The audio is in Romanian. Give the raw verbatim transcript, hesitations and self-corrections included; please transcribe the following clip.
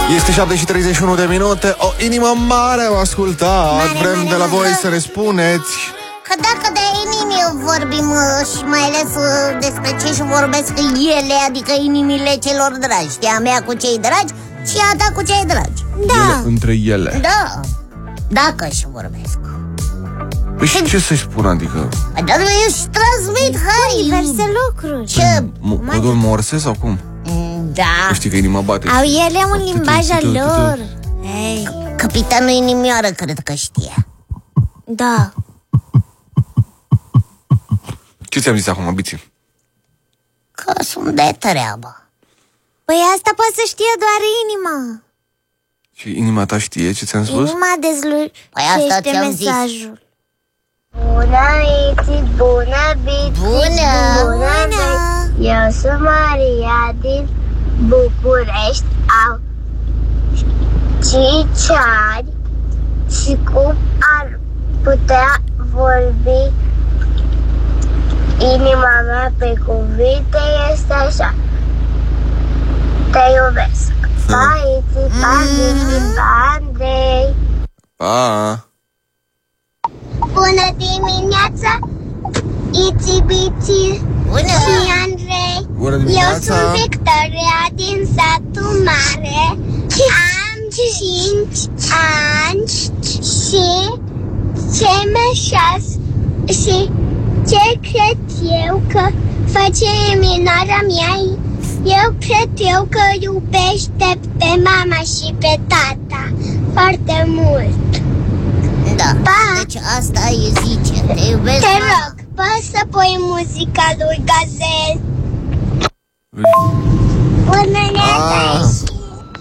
Este șapte și treizeci și unu de minute. O inimă mare am ascultat. Mare, Vrem mare, de la voi mare. să ne spuneți că dacă de inimi vorbim și mai ales despre ce și vorbesc ele, adică inimile celor dragi, a mea cu cei dragi și a ta cu cei dragi. Da. Ele între ele. Da. Dacă și vorbesc. Păi și ce să-i spun, adică? Păi dar eu își transmit, hai, diverse lucruri. Ce? Codul morse sau cum? Da. Știi că inima bate. Au ele un limbaj al lor. Capitanul inimioară cred că știe. Da. Ce ți-am zis acum, Biții? Că sunt de treabă. Păi asta poate să știe doar inima. Și inima ta știe ce ți-am spus? Inima dezlucește păi asta ți-am mesajul. Zis. Bună, Iti, bună, Biții. Bună, bună. Eu sunt Maria din București. Au cinci ani. Și cum ar putea vorbi inima mea pe cuvinte este așa: te iubesc. Pa, Iti, pa, Biții, pa, Andrei. Pa. Bună dimineața, Iti, Biții și Andrei. Bună dimineața. Eu sunt Victoria din satul mare. Am cinci ani și ce meșas și ce cred eu că face eminarea mea. Eu cred eu că iubește pe mama și pe tata foarte mult. Da, pa. Deci asta e zice, te iubesc. Te rog, poți să pui muzica lui Gazel? Ah. Bună,